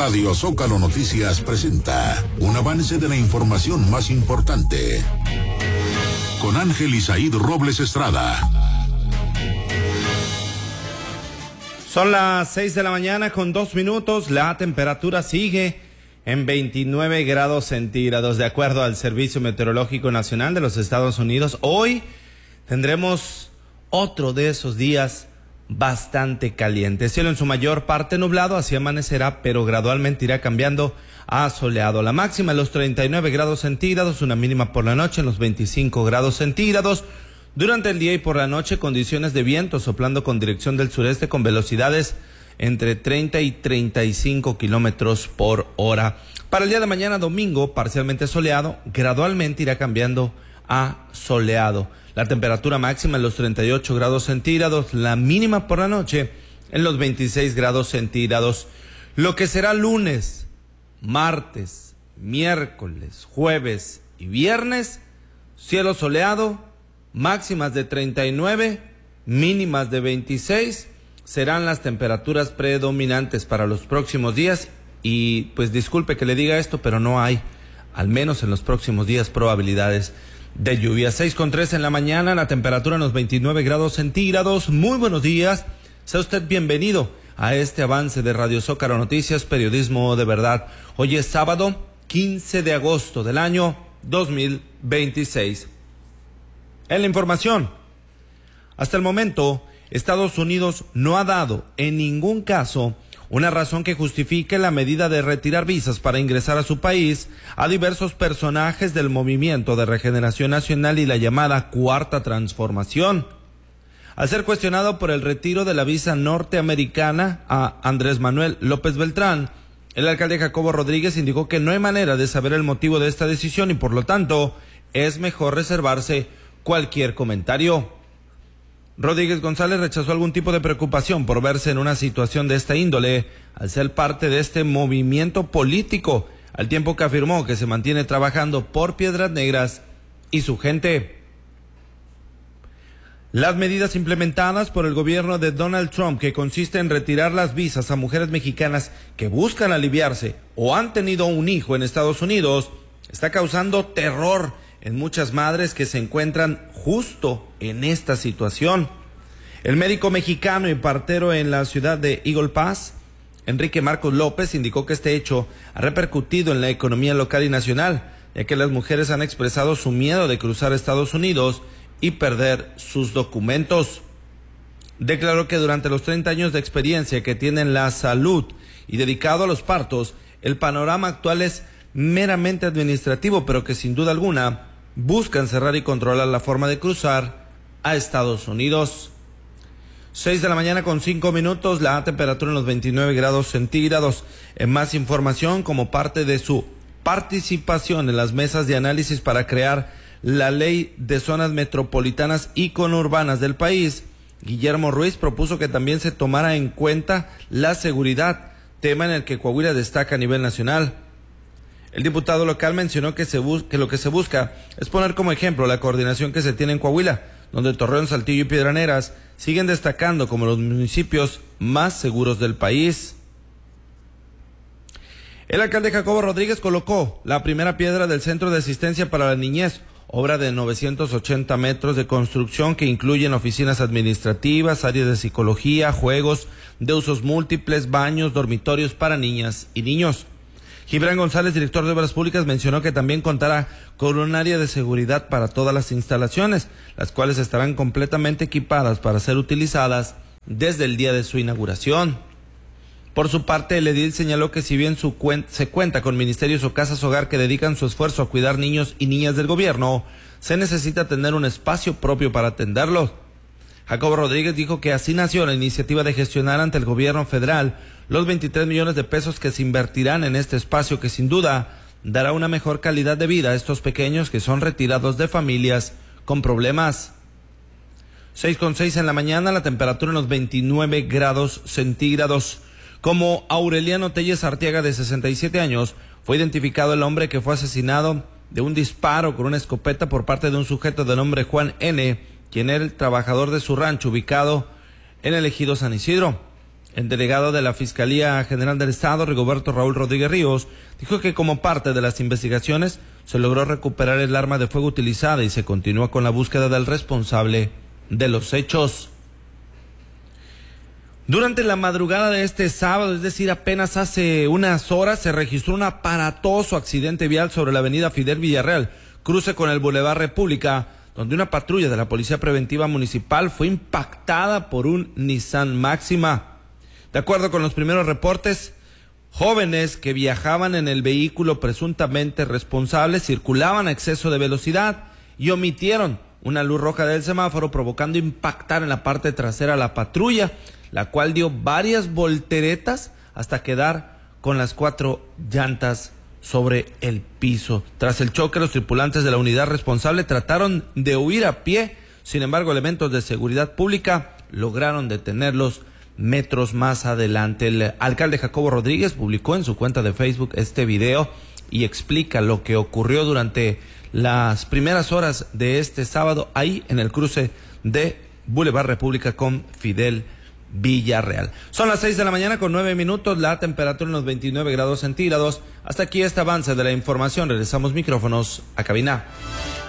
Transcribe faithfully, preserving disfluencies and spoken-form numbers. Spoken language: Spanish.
Radio Zócalo Noticias presenta un avance de la información más importante. Con Ángel Isaíd Robles Estrada. Son las seis de la mañana con dos minutos. La temperatura sigue en veintinueve grados centígrados. De acuerdo al Servicio Meteorológico Nacional de los Estados Unidos, hoy tendremos otro de esos días bastante caliente. Cielo en su mayor parte nublado, así amanecerá, pero gradualmente irá cambiando a soleado. La máxima en los treinta y nueve grados centígrados, una mínima por la noche en los veinticinco grados centígrados. Durante el día y por la noche, condiciones de viento soplando con dirección del sureste con velocidades entre treinta y treinta y cinco kilómetros por hora. Para el día de mañana, domingo, parcialmente soleado, gradualmente irá cambiando a soleado. La temperatura máxima en los treinta y ocho grados centígrados, la mínima por la noche en los veintiséis grados centígrados. Lo que será lunes, martes, miércoles, jueves y viernes, cielo soleado, máximas de treinta y nueve, mínimas de veintiséis, serán las temperaturas predominantes para los próximos días. Y pues disculpe que le diga esto, pero no hay, al menos en los próximos días, probabilidades de lluvia. Seis con tres en la mañana, la temperatura en los veintinueve grados centígrados. Muy buenos días, sea usted bienvenido a este avance de Radio Zócalo Noticias, periodismo de verdad. Hoy es sábado quince de agosto del año dos mil veintiséis. En la información, hasta el momento, Estados Unidos no ha dado en ningún caso una razón que justifique la medida de retirar visas para ingresar a su país a diversos personajes del Movimiento de Regeneración Nacional y la llamada Cuarta Transformación. Al ser cuestionado por el retiro de la visa norteamericana a Andrés Manuel López Beltrán, el alcalde Jacobo Rodríguez indicó que no hay manera de saber el motivo de esta decisión y por lo tanto es mejor reservarse cualquier comentario. Rodríguez González rechazó algún tipo de preocupación por verse en una situación de esta índole al ser parte de este movimiento político, al tiempo que afirmó que se mantiene trabajando por Piedras Negras y su gente. Las medidas implementadas por el gobierno de Donald Trump, que consiste en retirar las visas a mujeres mexicanas que buscan aliviarse o han tenido un hijo en Estados Unidos, está causando terror en muchas madres que se encuentran justo en esta situación. El médico mexicano y partero en la ciudad de Eagle Pass, Enrique Marcos López, indicó que este hecho ha repercutido en la economía local y nacional, ya que las mujeres han expresado su miedo de cruzar Estados Unidos y perder sus documentos. Declaró que durante los treinta años de experiencia que tiene en la salud y dedicado a los partos, el panorama actual es meramente administrativo, pero que sin duda alguna buscan cerrar y controlar la forma de cruzar a Estados Unidos. Seis de la mañana con cinco minutos, la temperatura en los veintinueve grados centígrados. En más información, como parte de su participación en las mesas de análisis para crear la ley de zonas metropolitanas y conurbanas del país, Guillermo Ruiz propuso que también se tomara en cuenta la seguridad, tema en el que Coahuila destaca a nivel nacional. El diputado local mencionó que, se bus- que lo que se busca es poner como ejemplo la coordinación que se tiene en Coahuila, donde Torreón, Saltillo y Piedras Negras siguen destacando como los municipios más seguros del país. El alcalde Jacobo Rodríguez colocó la primera piedra del Centro de Asistencia para la Niñez, obra de novecientos ochenta metros de construcción que incluyen oficinas administrativas, áreas de psicología, juegos de usos múltiples, baños, dormitorios para niñas y niños. Gibran González, director de Obras Públicas, mencionó que también contará con un área de seguridad para todas las instalaciones, las cuales estarán completamente equipadas para ser utilizadas desde el día de su inauguración. Por su parte, el edil señaló que si bien su cuen- se cuenta con ministerios o casas hogar que dedican su esfuerzo a cuidar niños y niñas del gobierno, se necesita tener un espacio propio para atenderlos. Jacobo Rodríguez dijo que así nació la iniciativa de gestionar ante el gobierno federal los veintitrés millones de pesos que se invertirán en este espacio que sin duda dará una mejor calidad de vida a estos pequeños que son retirados de familias con problemas. seis con seis en la mañana, la temperatura en los veintinueve grados centígrados. Como Aureliano Telles Arteaga, de sesenta y siete años, fue identificado el hombre que fue asesinado de un disparo con una escopeta por parte de un sujeto de nombre Juan N., quien era el trabajador de su rancho ubicado en el ejido San Isidro. El delegado de la Fiscalía General del Estado, Rigoberto Raúl Rodríguez Ríos, dijo que como parte de las investigaciones se logró recuperar el arma de fuego utilizada y se continúa con la búsqueda del responsable de los hechos. Durante la madrugada de este sábado, es decir, apenas hace unas horas, se registró un aparatoso accidente vial sobre la avenida Fidel Villarreal, cruce con el Boulevard República, donde una patrulla de la Policía Preventiva Municipal fue impactada por un Nissan Máxima. De acuerdo con los primeros reportes, jóvenes que viajaban en el vehículo presuntamente responsable circulaban a exceso de velocidad y omitieron una luz roja del semáforo, provocando impactar en la parte trasera a la patrulla, la cual dio varias volteretas hasta quedar con las cuatro llantas sobre el piso. Tras el choque, los tripulantes de la unidad responsable trataron de huir a pie, sin embargo, elementos de seguridad pública lograron detenerlos metros más adelante. El alcalde Jacobo Rodríguez publicó en su cuenta de Facebook este video y explica lo que ocurrió durante las primeras horas de este sábado ahí en el cruce de Boulevard República con Fidel Villarreal. Son las seis de la mañana con nueve minutos, la temperatura en los veintinueve grados centígrados. Hasta aquí este avance de la información. Regresamos micrófonos a cabina.